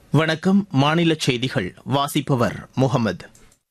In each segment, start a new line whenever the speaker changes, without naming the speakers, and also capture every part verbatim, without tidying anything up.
வணக்கம். மாநில செய்திகள் வாசிப்பவர் முகமது.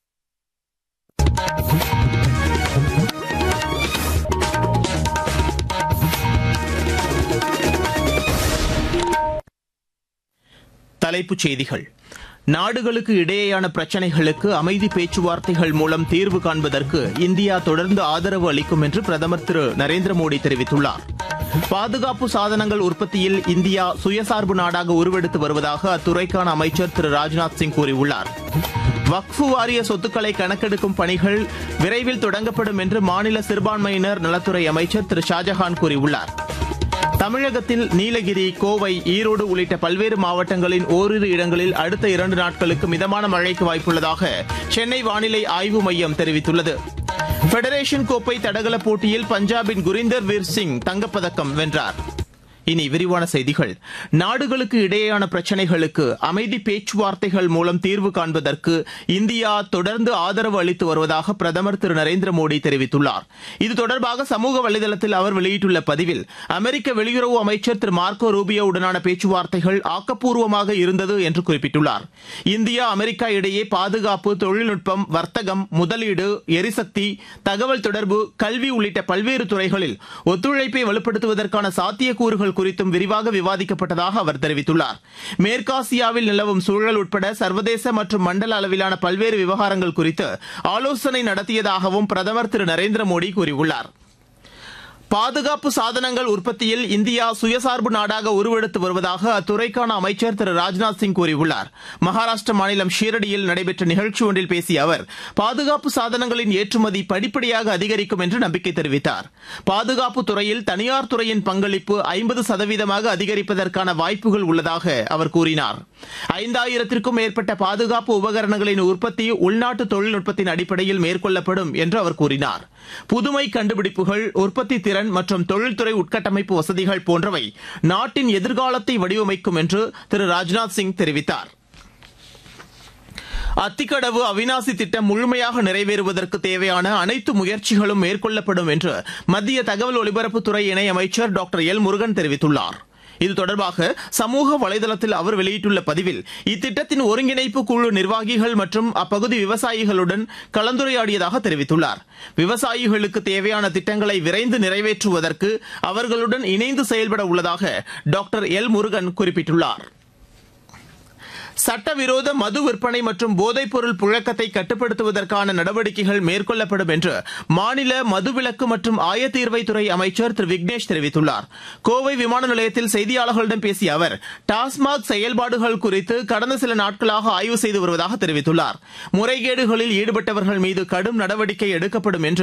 தலைப்புச் செய்திகள். நாடுகளுக்கு இடையேயான பிரச்சினைகளுக்கு அமைதி பேச்சுவார்த்தைகள் மூலம் தீர்வு காண்பதற்கு இந்தியா தொடர்ந்து ஆதரவு அளிக்கும் என்று பிரதமர் திரு நரேந்திர மோடி தெரிவித்துள்ளார். பாதுகாப்பு சாதனங்கள் உற்பத்தியில் இந்தியா சுயசார்பு நாடாக உருவெடுத்து வருவதாக அத்துறைக்கான அமைச்சர் திரு ராஜ்நாத் சிங் கூறியுள்ளார். வக்ஃபு வாரிய சொத்துக்களை கணக்கெடுக்கும் பணிகள் விரைவில் தொடங்கப்படும் என்று மாநில சிறுபான்மையினர் நலத்துறை அமைச்சர் திரு ஷாஜஹான் கூறியுள்ளார். தமிழகத்தில் நீலகிரி, கோவை, ஈரோடு உள்ளிட்ட பல்வேறு மாவட்டங்களின் ஓரிரு இடங்களில் அடுத்த இரண்டு நாட்களுக்கு மிதமான மழைக்கு வாய்ப்புள்ளதாக சென்னை வானிலை ஆய்வு மையம் தெரிவித்துள்ளது. பெடரேஷன் கோப்பை தடகள போட்டியில் பஞ்சாபின் குரிந்தர் வீர் சிங் தங்கப்பதக்கம் வென்றார். இனி விரிவான செய்திகள். நாடுகளுக்கு இடையேயான பிரச்சினைகளுக்கு அமைதி பேச்சுவார்த்தைகள் மூலம் தீர்வு காண்பதற்கு இந்தியா தொடர்ந்து ஆதரவு அளித்து வருவதாக பிரதமர் திரு நரேந்திர மோடி தெரிவித்துள்ளார். இது தொடர்பாக சமூக வலைதளத்தில் அவர் வெளியிட்டுள்ள பதிவில், அமெரிக்க வெளியுறவு அமைச்சர் திரு மார்க்கோ ரூபியோவுடனான பேச்சுவார்த்தைகள் ஆக்கப்பூர்வமாக இருந்தது என்று குறிப்பிட்டுள்ளார். இந்தியா அமெரிக்கா இடையே பாதுகாப்பு, தொழில்நுட்பம், வர்த்தகம், முதலீடு, எரிசக்தி, தகவல் தொடர்பு, கல்வி உள்ளிட்ட பல்வேறு துறைகளில் ஒத்துழைப்பை வலுப்படுத்துவதற்கான சாத்தியக்கூறுகள் குறித்தும் விரிவாக விவாதிக்கப்பட்டதாக அவர் தெரிவித்துள்ளார். மேற்காசியாவில் நிலவும் சூழல் உட்பட சர்வதேச மற்றும் மண்டல அளவிலான பல்வேறு விவகாரங்கள் குறித்து ஆலோசனை நடத்தியதாகவும் பிரதமர் திரு நரேந்திர மோடி கூறியுள்ளார். பாதுகாப்பு சாதனங்கள் உற்பத்தியில் இந்தியா சுயசார்பு நாடாக உருவெடுத்து வருவதாக அத்துறைக்கான அமைச்சர் திரு ராஜ்நாத் சிங் கூறியுள்ளார். மகாராஷ்டிர மாநிலம் ஷீரடியில் நடைபெற்ற நிகழ்ச்சி ஒன்றில் பேசிய அவர், பாதுகாப்பு சாதனங்களின் ஏற்றுமதி படிப்படியாக அதிகரிக்கும் என்று நம்பிக்கை தெரிவித்தார். பாதுகாப்பு துறையில் தனியார் துறையின் பங்களிப்பு ஐம்பது சதவீதமாக அதிகரிப்பதற்கான வாய்ப்புகள் உள்ளதாக அவர் கூறினார். ஐந்தாயிரத்திற்கும் மேற்பட்ட பாதுகாப்பு உபகரணங்களின் உற்பத்தி உள்நாட்டு தொழில்நுட்பத்தின் அடிப்படையில் மேற்கொள்ளப்படும் என்று அவர் கூறினார். புதுமை கண்டுபிடிப்புகள், உற்பத்தி திறன் மற்றும் தொழில்துறை உட்கட்டமைப்பு வசதிகள் போன்றவை நாட்டின் எதிர்காலத்தை வடிவமைக்கும் என்று திரு ராஜ்நாத் சிங் தெரிவித்தார். அத்திக்கடவு அவினாசி திட்டம் முழுமையாக நிறைவேறுவதற்கு தேவையான அனைத்து முயற்சிகளும் மேற்கொள்ளப்படும் என்று மத்திய தகவல் ஒலிபரப்புத்துறை இணை அமைச்சர் டாக்டர் எல் முருகன் தெரிவித்துள்ளார். இது தொடர்பாக சமூக வலைதளத்தில் அவர் வெளியிட்டுள்ள பதிவில், இத்திட்டத்தின் ஒருங்கிணைப்பு குழு நிர்வாகிகள் மற்றும் அப்பகுதி விவசாயிகளுடன் கலந்துரையாடியதாக தெரிவித்துள்ளார். விவசாயிகளுக்கு தேவையான திட்டங்களை விரைந்து நிறைவேற்றுவதற்கு அவர்களுடன் இணைந்து செயல்பட உள்ளதாக டாக்டர் எல் முருகன் குறிப்பிட்டுள்ளார். சட்டவிரோத மது விற்பனை மற்றும் போதைப்பொருள் புழக்கத்தை கட்டுப்படுத்துவதற்கான நடவடிக்கைகள் மேற்கொள்ளப்படும் என்று மாநில மதுவிலக்கு மற்றும் ஆயத்தீர்வைத்துறை அமைச்சர் திரு விக்னேஷ் தெரிவித்துள்ளார். கோவை விமான நிலையத்தில் செய்தியாளர்களிடம் பேசிய அவர், டாஸ்மாக் செயல்பாடுகள் குறித்து கடந்த சில நாட்களாக ஆய்வு செய்து வருவதாக தெரிவித்துள்ளார். முறைகேடுகளில் ஈடுபட்டவர்கள் மீது கடும் நடவடிக்கை எடுக்கப்படும் என்று